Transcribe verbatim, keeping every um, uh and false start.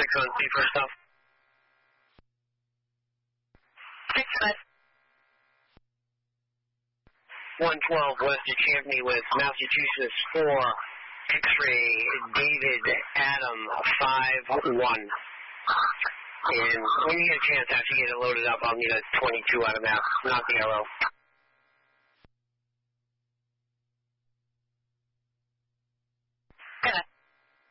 six on C first stuff. six five. one twelve west of Champney with Massachusetts four, X-ray David Adam five one. And when you get a chance after you get it loaded up, I'll need a twenty-two out of maps, not the arrow.